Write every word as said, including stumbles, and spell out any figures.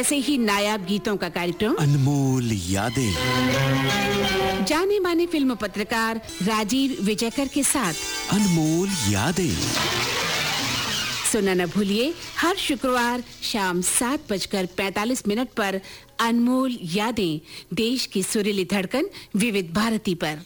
ऐसे ही नायाब गीतों का कार्यक्रम अनमोल यादें, जाने माने फिल्म पत्रकार राजीव विजयकर के साथ अनमोल यादें। सुनना न भूलिए हर शुक्रवार शाम सात बजकर पैंतालीस मिनट पर अनमोल यादें, देश की सुरीली धड़कन विविध भारती पर।